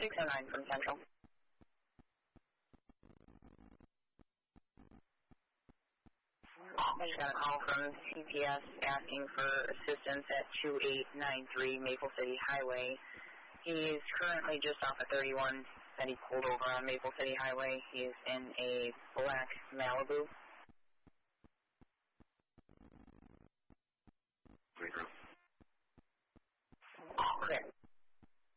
609 from Central. I just got a call from CPS asking for assistance at 2893 Maple City Highway. He's currently just off of 31 that he pulled over on Maple City Highway. He's in a black Malibu. Clear.